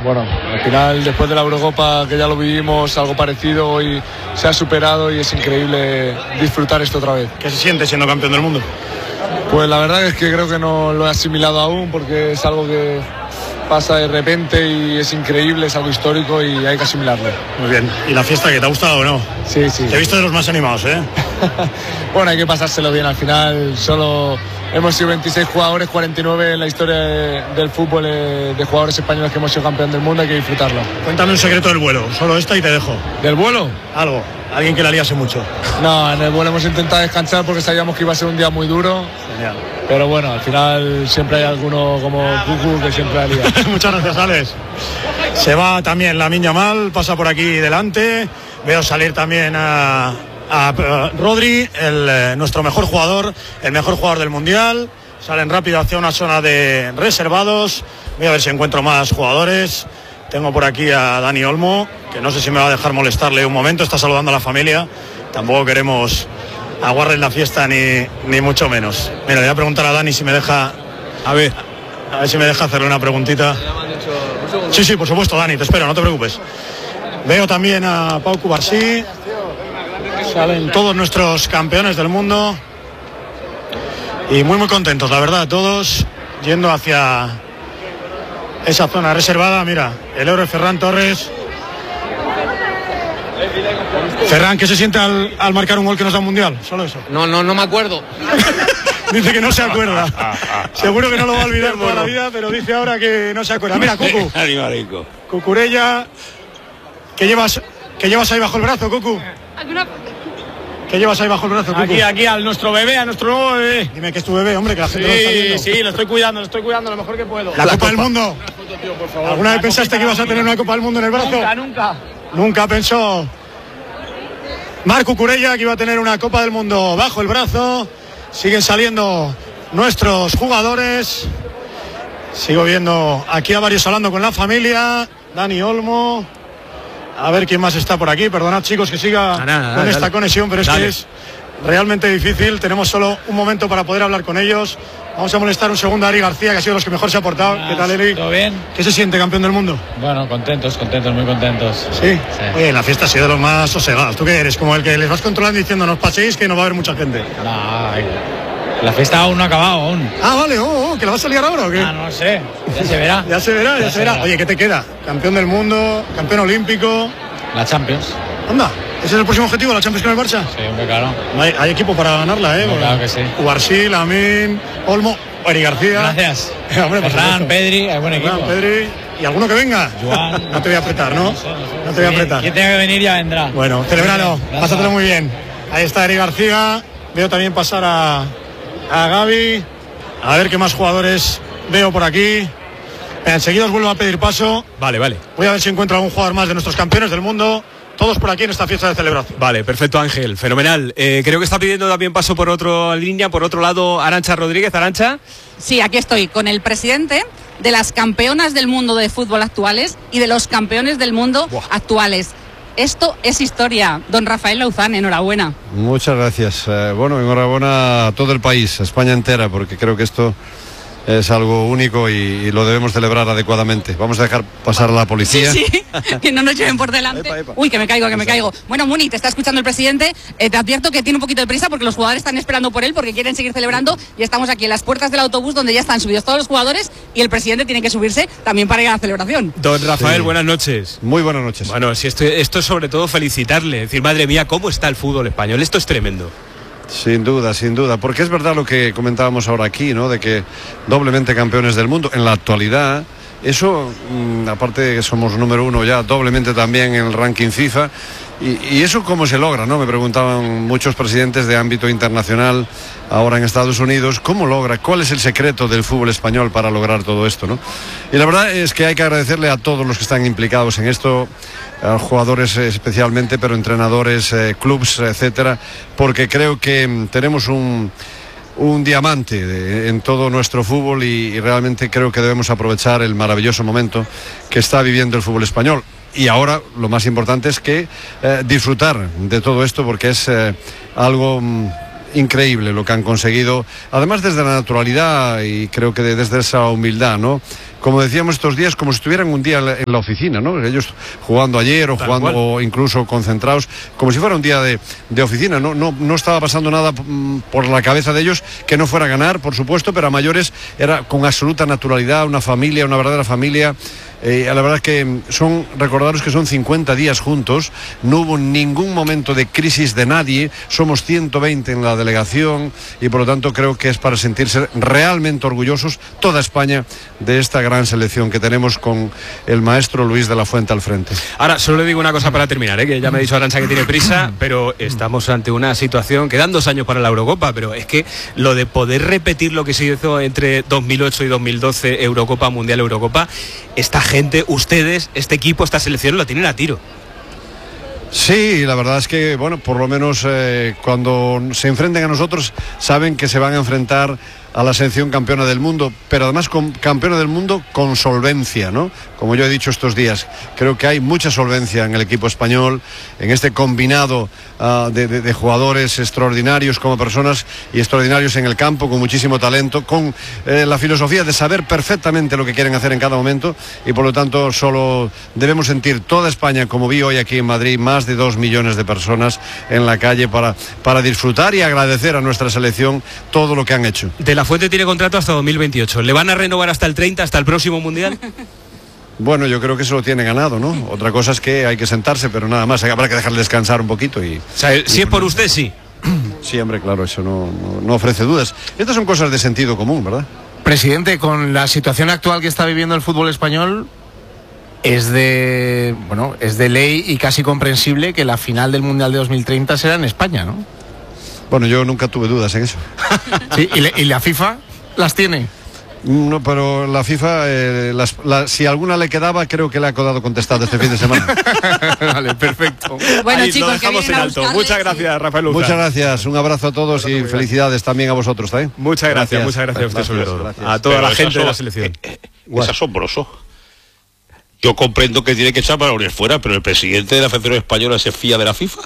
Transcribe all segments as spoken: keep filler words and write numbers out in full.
bueno, al final después de la Eurocopa, que ya lo vivimos, algo parecido, hoy se ha superado y es increíble disfrutar esto otra vez. ¿Qué se siente siendo campeón del mundo? Pues la verdad es que creo que no lo he asimilado aún, porque es algo que pasa de repente y es increíble, es algo histórico y hay que asimilarlo. Muy bien. ¿Y la fiesta, que te ha gustado o no? Sí, sí. Te he visto de los más animados, ¿eh? Bueno, hay que pasárselo bien. Al final solo hemos sido veintiséis jugadores, cuarenta y nueve en la historia de, del fútbol, eh, de jugadores españoles que hemos sido campeón del mundo, hay que disfrutarlo. Cuéntame un secreto del vuelo, solo esta y te dejo. ¿Del vuelo? Algo, alguien que la liase mucho. No, en el vuelo hemos intentado descansar porque sabíamos que iba a ser un día muy duro. Genial. Pero bueno, al final siempre hay alguno como Cucu que siempre alía. Muchas gracias, Alex. Se va también Lamine Yamal, pasa por aquí delante. Veo salir también a, a, a Rodri, el, eh, nuestro mejor jugador, el mejor jugador del Mundial. Salen rápido hacia una zona de reservados. Voy a ver si encuentro más jugadores. Tengo por aquí a Dani Olmo, que no sé si me va a dejar molestarle un momento. Está saludando a la familia. Tampoco queremos aguarden la fiesta ni, ni mucho menos. Mira, le voy a preguntar a Dani si me deja. A ver. A ver si me deja hacerle una preguntita. Sí, sí, por supuesto, Dani, te espero, no te preocupes. Veo también a Pau Cubarsí. Salen todos nuestros campeones del mundo. Y muy, muy contentos, la verdad, todos yendo hacia esa zona reservada. Mira, el héroe Ferran Torres. Ferran, ¿qué se siente al, al marcar un gol que nos da un mundial? Solo eso. No, no, no me acuerdo. Dice que no se acuerda. Seguro que no lo va a olvidar toda la vida, pero dice ahora que no se acuerda. Mira, Cucu. Cucurella. ¿Qué llevas, ¿Qué llevas ahí bajo el brazo, Cucu? ¿Qué llevas ahí bajo el brazo, Cucu? Aquí, aquí, a nuestro bebé, a nuestro nuevo bebé. Dime que es tu bebé, hombre, que la gente sí, lo está viendo. Sí, lo estoy cuidando, lo estoy cuidando lo mejor que puedo. La, la Copa, Copa del Mundo. Foto, tío, por favor. ¿Alguna vez pensaste que ibas a tener una Copa del Mundo en el brazo? Nunca, nunca. Nunca pensó Marc Cucurella que iba a tener una Copa del Mundo bajo el brazo. Siguen saliendo nuestros jugadores. Sigo viendo aquí a varios hablando con la familia. Dani Olmo. A ver quién más está por aquí. Perdonad, chicos, que siga ah, nada, con dale, esta dale. conexión, pero es dale. que es realmente difícil. Tenemos solo un momento para poder hablar con ellos. Vamos a molestar un segundo a Eri García, que ha sido de los que mejor se ha portado. Ah, ¿qué tal, Eri? ¿Todo bien? ¿Qué se siente, campeón del mundo? Bueno, contentos, contentos, muy contentos. ¿Sí? Sí. Oye, la fiesta ha sido de los más sosegados. ¿Tú qué eres? Como el que les vas controlando diciendo, no os paséis, que no va a haber mucha gente. No, la fiesta aún no ha acabado, aún. Ah, vale, oh, oh, ¿que la vas a liar ahora o qué? Ah, no sé, ya se verá. ya se verá, ya, ya se verá. verá. Oye, ¿qué te queda? Campeón del mundo, campeón olímpico. La Champions. Anda, ¿ese es el próximo objetivo, la Champions con el Barça? Sí, hombre, claro. Hay, hay equipo para ganarla, ¿eh? No, claro que sí. Cubarsí, Lamine, Olmo, Eri García. Gracias. Hombre, Ferran, Pedri, hay buen equipo. Ferran, Pedri. ¿Y alguno que venga? Joan. No te voy a apretar, ¿no? No, sé, no, sé. no te voy a apretar. Quien tenga que venir ya vendrá. Bueno, celebralo, pásatelo muy bien. Ahí está Eri García. Veo también pasar a, a Gaby. A ver qué más jugadores veo por aquí. Enseguida os vuelvo a pedir paso. Vale, vale. Voy a ver si encuentro algún jugador más de nuestros campeones del mundo. Todos por aquí en esta fiesta de celebración. Vale, perfecto, Ángel, fenomenal. Eh, creo que está pidiendo también paso por otra línea, por otro lado, Arantxa Rodríguez. Arantxa. Sí, aquí estoy con el presidente de las campeonas del mundo de fútbol actuales y de los campeones del mundo Buah. actuales. Esto es historia. Don Rafael Lauzán, enhorabuena. Muchas gracias. Eh, bueno, enhorabuena a todo el país, a España entera, porque creo que esto es algo único y, y lo debemos celebrar adecuadamente. Vamos a dejar pasar a la policía. Sí, sí, que no nos lleven por delante. Epa, epa. Uy, que me caigo, que me caigo. Bueno, Muni, te está escuchando el presidente. Eh, te advierto que tiene un poquito de prisa porque los jugadores están esperando por él porque quieren seguir celebrando y estamos aquí en las puertas del autobús donde ya están subidos todos los jugadores y el presidente tiene que subirse también para ir a la celebración. Don Rafael, sí. buenas noches. Muy buenas noches. Bueno, si esto, esto es sobre todo felicitarle, decir, madre mía, ¿cómo está el fútbol español? Esto es tremendo. Sin duda, sin duda, porque es verdad lo que comentábamos ahora aquí, ¿no? De que doblemente campeones del mundo en la actualidad, eso, mmm, aparte de que somos número uno ya, doblemente también en el ranking FIFA, y, y eso cómo se logra, ¿no? Me preguntaban muchos presidentes de ámbito internacional ahora en Estados Unidos, ¿cómo logra? ¿Cuál es el secreto del fútbol español para lograr todo esto, ¿no? Y la verdad es que hay que agradecerle a todos los que están implicados en esto, a los jugadores especialmente, pero entrenadores, eh, clubs, etcétera, porque creo que tenemos un, un diamante de, en todo nuestro fútbol y, y realmente creo que debemos aprovechar el maravilloso momento que está viviendo el fútbol español. Y ahora lo más importante es que eh, disfrutar de todo esto porque es eh, algo mm, increíble lo que han conseguido, además desde la naturalidad y creo que desde esa humildad, ¿no? Como decíamos estos días, como si estuvieran un día en la oficina, ¿no? Ellos jugando ayer o jugando o incluso concentrados, como si fuera un día de, de oficina, ¿no? No, no estaba pasando nada por la cabeza de ellos que no fuera a ganar, por supuesto, pero a mayores era con absoluta naturalidad, una familia, una verdadera familia. Eh, la verdad es que son, recordaros que son cincuenta días juntos, no hubo ningún momento de crisis de nadie, somos ciento veinte en la delegación y por lo tanto creo que es para sentirse realmente orgullosos toda España de esta gran selección que tenemos con el maestro Luis de la Fuente al frente. Ahora, solo le digo una cosa para terminar, ¿eh? Que ya me ha dicho Arantxa que tiene prisa, pero estamos ante una situación, quedan dos años para la Eurocopa, pero es que lo de poder repetir lo que se hizo entre dos mil ocho y dos mil doce, Eurocopa, Mundial, Eurocopa, esta gente, ustedes, este equipo, esta selección lo tienen a tiro. Sí, la verdad es que, bueno, por lo menos eh, cuando se enfrenten a nosotros saben que se van a enfrentar a la selección campeona del mundo, pero además con, campeona del mundo con solvencia, ¿no? Como yo he dicho estos días, creo que hay mucha solvencia en el equipo español, en este combinado uh, de, de, de jugadores extraordinarios como personas y extraordinarios en el campo, con muchísimo talento, con eh, la filosofía de saber perfectamente lo que quieren hacer en cada momento y por lo tanto solo debemos sentir toda España, como vi hoy aquí en Madrid, más de dos millones de personas en la calle para, para disfrutar y agradecer a nuestra selección todo lo que han hecho. De la Fuente tiene contrato hasta dos mil veintiocho. ¿Le van a renovar hasta el treinta, hasta el próximo Mundial? Bueno, yo creo que se lo tiene ganado, ¿no? Otra cosa es que hay que sentarse, pero nada más, habrá que dejarle descansar un poquito y... O sea, si es por usted, sí. Sí, hombre, claro, eso no, no, no ofrece dudas. Estas son cosas de sentido común, ¿verdad? Presidente, con la situación actual que está viviendo el fútbol español, es de, bueno, es de ley y casi comprensible que la final del Mundial de dos mil treinta será en España, ¿no? Bueno, yo nunca tuve dudas en eso. Sí, ¿y, le, y la FIFA las tiene? No, pero la FIFA, eh, las, la, si alguna le quedaba, creo que le ha quedado contestado este fin de semana. Vale, perfecto. Bueno, ahí chicos, lo dejamos en alto. Muchas gracias, Rafael Luzán. Muchas gracias, un abrazo a todos y felicidades también a vosotros, ¿eh? Muchas gracias, gracias, muchas gracias a usted sobre todo. Gracias. A toda pero la gente de la selección. Eh, eh, es asombroso. Yo comprendo que tiene que echar balones fuera, pero el presidente de la Federación Española se fía de la FIFA.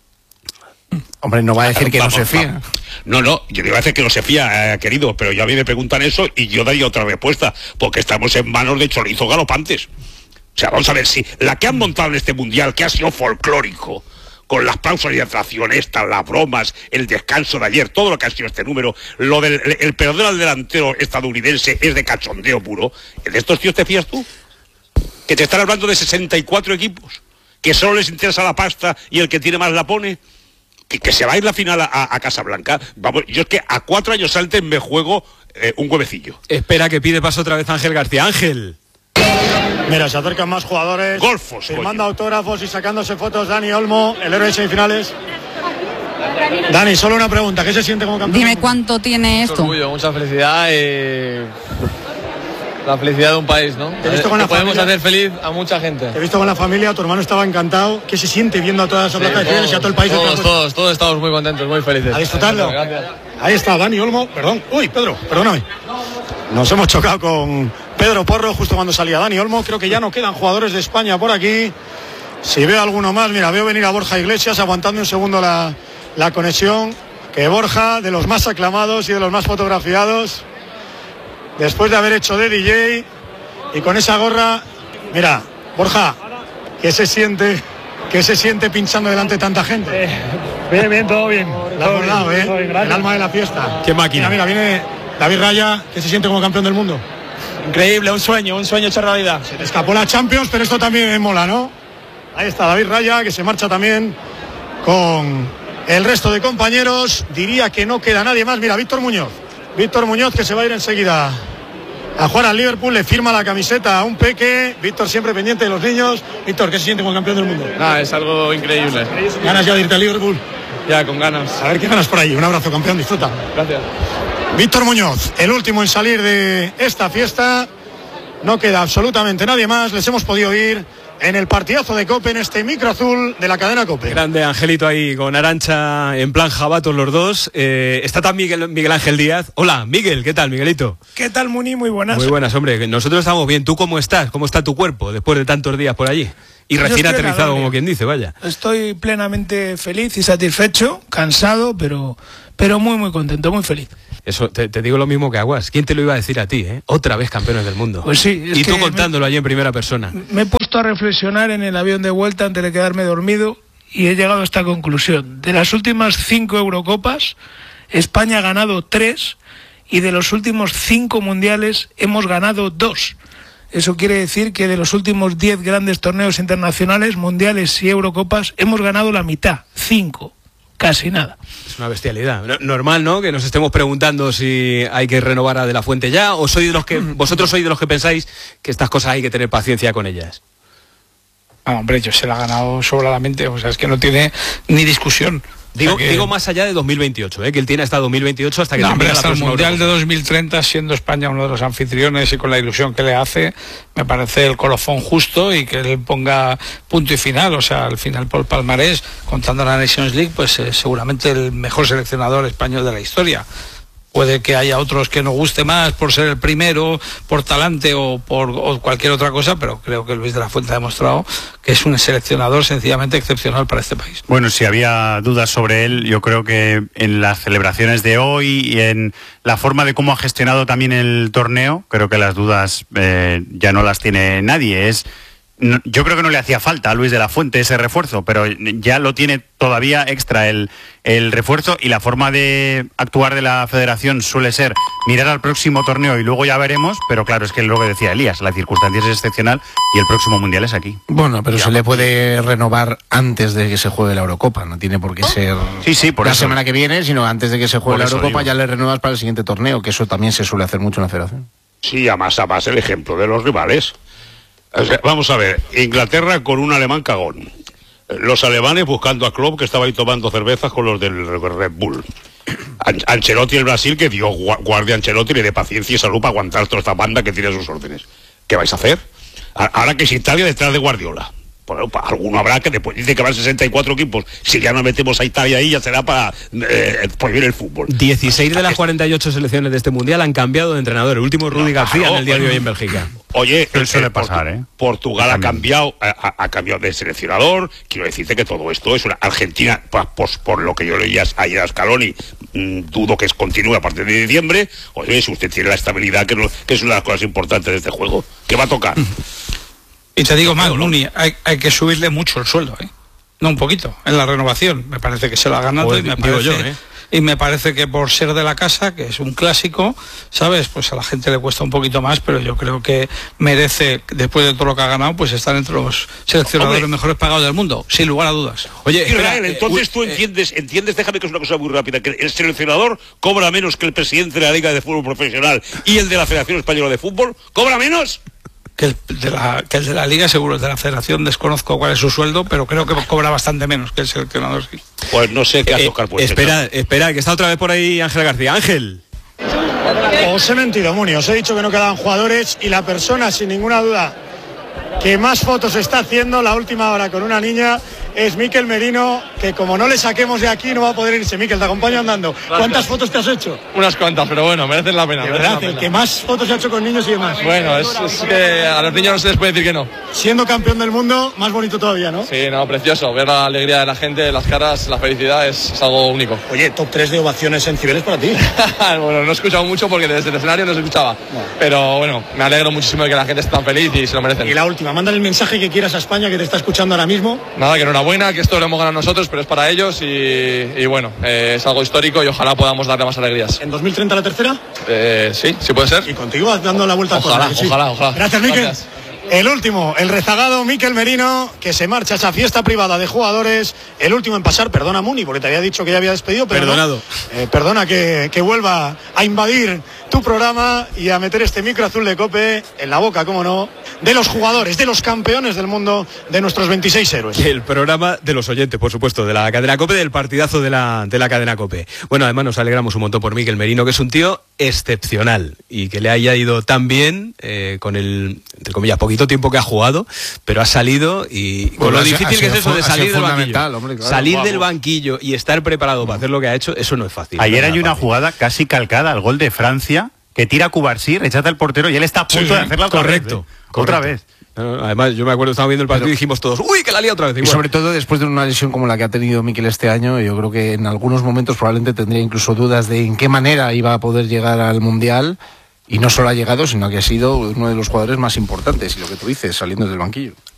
Hombre, no va a decir que no se fía. No, no, yo le iba a decir que no se fía, eh, querido, pero ya a mí me preguntan eso y yo daría otra respuesta, porque estamos en manos de chorizos galopantes. O sea, vamos a ver si la que han montado en este mundial, que ha sido folclórico, con las pausas y atracciones, estas, las bromas, el descanso de ayer, todo lo que ha sido este número, lo del el perder al delantero estadounidense es de cachondeo puro. ¿De estos tíos te fías tú? Que te están hablando de sesenta y cuatro equipos, que solo les interesa la pasta y el que tiene más la pone. Que, que se va a ir la final a, a Casablanca. Vamos, yo es que a cuatro años salten me juego eh, un huevecillo. Espera que pide paso otra vez Ángel García. Ángel. Mira, se acercan más jugadores. Golfos. Firmando autógrafos y sacándose fotos. Dani Olmo, el héroe de semifinales. Dani, solo una pregunta. ¿Qué se siente como campeón? Dime cuánto tiene esto. Orgullo, mucha felicidad. Eh... La felicidad de un país, ¿no? Te he visto con la podemos familia. hacer feliz a mucha gente. Te he visto con la familia, tu hermano estaba encantado. ¿Qué se siente viendo a toda esa plaza de fieles y a todo el país? Todos, todos, todos estamos muy contentos, muy felices. A disfrutarlo. Gracias. Ahí está Dani Olmo, perdón. Uy, Pedro, perdóname. Nos hemos chocado con Pedro Porro justo cuando salía Dani Olmo. Creo que ya no quedan jugadores de España por aquí. Si veo alguno más, mira, veo venir a Borja Iglesias aguantando un segundo la, la conexión. Que Borja, de los más aclamados y de los más fotografiados, después de haber hecho de D J y con esa gorra, mira, Borja, ¿qué se siente? ¿Qué se siente pinchando delante de tanta gente? Eh, bien, bien, todo bien. La has acordado, ¿eh? Bien, el alma de la fiesta. Qué máquina. Mira, mira, viene David Raya, ¿qué se siente como campeón del mundo? Increíble, un sueño, un sueño hecho realidad. Se te escapó la Champions, pero esto también mola, ¿no? Ahí está David Raya, que se marcha también con el resto de compañeros. Diría que no queda nadie más. Mira, Víctor Muñoz. Víctor Muñoz, que se va a ir enseguida a jugar al Liverpool, le firma la camiseta a un peque. Víctor siempre pendiente de los niños. Víctor, ¿qué se siente como campeón del mundo? Nada, es algo increíble. ¿Ganas ya de irte al Liverpool? Ya, con ganas. A ver qué ganas por ahí. Un abrazo, campeón, disfruta. Gracias. Víctor Muñoz, el último en salir de esta fiesta. No queda absolutamente nadie más. Les hemos podido ir en el partidazo de COPE, en este micro azul de la cadena COPE. Grande Angelito ahí con Arantxa en plan jabatos los dos. Eh, está también Miguel, Miguel Ángel Díaz. Hola, Miguel, ¿qué tal, Miguelito? ¿Qué tal, Muni? Muy buenas. Muy buenas, hombre. Nosotros estamos bien. ¿Tú cómo estás? ¿Cómo está tu cuerpo después de tantos días por allí? Y Yo recién estoy aterrizado, como quien dice, vaya. Estoy plenamente feliz y satisfecho, cansado, pero, pero muy, muy contento, muy feliz. Eso, te, te digo lo mismo que Aguas. ¿Quién te lo iba a decir a ti, eh? Otra vez campeones del mundo. Pues sí. Es y tú que contándolo me, allí en primera persona. Me he puesto a reflexionar en el avión de vuelta antes de quedarme dormido y he llegado a esta conclusión. De las últimas cinco Eurocopas, España ha ganado tres y de los últimos cinco mundiales hemos ganado dos. Eso quiere decir que de los últimos diez grandes torneos internacionales, mundiales y Eurocopas, hemos ganado la mitad, cinco. Casi nada. Es una bestialidad. Normal, ¿no? Que nos estemos preguntando si hay que renovar a De la Fuente ya, o soy de los que vosotros sois de los que pensáis que estas cosas hay que tener paciencia con ellas. Ah, hombre, yo se la ha ganado sobradamente, o sea, es que no tiene ni discusión. Digo, o sea que... digo más allá de dos mil veintiocho, ¿eh? Que él tiene hasta dos mil veintiocho hasta que no, termine hombre, hasta la el Mundial Europa. de dos mil treinta, siendo España uno de los anfitriones y con la ilusión que le hace, me parece el colofón justo y que él ponga punto y final, o sea, al final por palmarés, contando la Nations League, pues eh, seguramente el mejor seleccionador español de la historia. Puede que haya otros que nos guste más por ser el primero, por talante o por o cualquier otra cosa, pero creo que Luis de la Fuente ha demostrado que es un seleccionador sencillamente excepcional para este país. Bueno, si había dudas sobre él, yo creo que en las celebraciones de hoy y en la forma de cómo ha gestionado también el torneo, creo que las dudas eh, ya no las tiene nadie. Es No, yo creo que no le hacía falta a Luis de la Fuente ese refuerzo, pero ya lo tiene todavía extra el, el refuerzo, y la forma de actuar de la federación suele ser mirar al próximo torneo y luego ya veremos, pero claro, es que lo que decía Elías, la circunstancia es excepcional y el próximo mundial es aquí. Bueno, pero ya, se le puede renovar antes de que se juegue la Eurocopa, no tiene por qué ser sí, sí, por la eso. semana que viene, sino antes de que se juegue Por la eso Eurocopa digo. ya le renuevas para el siguiente torneo, que eso también se suele hacer mucho en la federación. Sí, además, además el ejemplo de los rivales. O sea, vamos a ver, Inglaterra con un alemán cagón. Los alemanes buscando a Klopp, que estaba ahí tomando cervezas con los del Red Bull. An- Ancelotti el Brasil, que dio gua- guardia a Ancelotti, le dé paciencia y salud para aguantar toda esta banda que tiene sus órdenes. ¿Qué vais a hacer? A- ahora que es Italia detrás de Guardiola. Bueno, pa- alguno habrá que después dice que van sesenta y cuatro equipos. Si ya no metemos a Italia ahí, ya será para eh, prohibir el fútbol. dieciséis de las cuarenta y ocho selecciones de este mundial han cambiado de entrenador. El último Rudi No, García claro, en el día de bueno. hoy en Bélgica. Oye, Pero suele eh, pasar, Portu- ¿eh? Portugal ha cambiado, ha, ha cambiado de seleccionador. Quiero decirte que todo esto es una Argentina, por, por, por lo que yo leía ayer a Scaloni, mmm, dudo que es continúe a partir de diciembre. Oye, si usted tiene la estabilidad, que, no, que es una de las cosas importantes de este juego, ¿qué va a tocar? Y te digo más, Luni, hay, hay que subirle mucho el sueldo, ¿eh? No un poquito, en la renovación. Me parece que se lo ha ganado Pues y me digo parece, yo, ¿eh? y me parece que por ser de la casa, que es un clásico, ¿sabes? Pues a la gente le cuesta un poquito más, pero yo creo que merece, después de todo lo que ha ganado, pues estar entre los seleccionadores Hombre. mejor pagados del mundo, sin lugar a dudas. Oye, espera, Israel, eh, entonces uy, tú eh, entiendes, entiendes, déjame que es una cosa muy rápida, que el seleccionador cobra menos que el presidente de la Liga de Fútbol Profesional y el de la Federación Española de Fútbol, ¿cobra menos? Que el de la, que el de la Liga, seguro, el de la Federación, desconozco cuál es su sueldo, pero creo que cobra bastante menos que el seleccionador, sí. Pues no sé qué eh, tocar pues. espera, espera, que está otra vez por ahí Ángel García. Ángel. Os he mentido, Muni, os he dicho que no quedaban jugadores y la persona, sin ninguna duda, que más fotos está haciendo la última hora con una niña es Mikel Merino, que como no le saquemos de aquí no va a poder irse. Mikel, te acompaño andando. ¿Cuántas fotos te has hecho? Unas cuantas, pero bueno, merecen la pena. De merecen verdad, la el pena. que más fotos se ha hecho con niños y demás. Bueno, es, es que a los niños no se les puede decir que no. Siendo campeón del mundo, más bonito todavía, ¿no? Sí, no, precioso. Ver la alegría de la gente, las caras, la felicidad es, es algo único. Oye, top tres de ovaciones en Cibeles para ti. Bueno, no he escuchado mucho porque desde el escenario no se escuchaba. Pero bueno, me alegro muchísimo de que la gente esté tan feliz y se lo merecen. Y la última, mándale el mensaje que quieras a España, que te está escuchando ahora mismo. Nada, que enhorabuena, que esto lo hemos ganado nosotros, pero es para ellos y, y bueno, eh, es algo histórico y ojalá podamos darle más alegrías. ¿En dos mil treinta la tercera? Eh, sí, sí puede ser. Y contigo dando la vuelta al Ojalá, córner, ¿sí? ojalá, ojalá. Gracias, Mikel. Gracias. El último, el rezagado Mikel Merino, que se marcha a esa fiesta privada de jugadores. El último en pasar, perdona Muni, porque te había dicho que ya había despedido, pero Perdonado. no. Eh, perdona que, que vuelva a invadir tu programa y a meter este micro azul de COPE en la boca, cómo no, de los jugadores, de los campeones del mundo, de nuestros veintiséis héroes. El programa de los oyentes, por supuesto, de la cadena COPE, del partidazo de la, de la cadena COPE. Bueno, además nos alegramos un montón por Mikel Merino, que es un tío excepcional y que le haya ido tan bien eh, con el, entre comillas, poquito tiempo que ha jugado, pero ha salido y con Bueno, lo ha sido- difícil ha que es sido eso de fu- ha sido salir del fundamental, banquillo. hombre, claro. salir Vamos. del banquillo y estar preparado para hacer lo que ha hecho, eso no es fácil. Ayer no es hay nada una fácil. jugada casi calcada al gol de Francia, que tira a Cubarsí, rechaza el portero y él está a punto Sí, de hacerla otra correcto, vez. ¿eh? correcto. Otra vez. Además, yo me acuerdo, estábamos viendo el partido y dijimos todos, uy, que la lía otra vez. Y sobre todo después de una lesión como la que ha tenido Mikel este año, yo creo que en algunos momentos probablemente tendría incluso dudas de en qué manera iba a poder llegar al Mundial. Y no solo ha llegado, sino que ha sido uno de los jugadores más importantes, y lo que tú dices, saliendo del banquillo.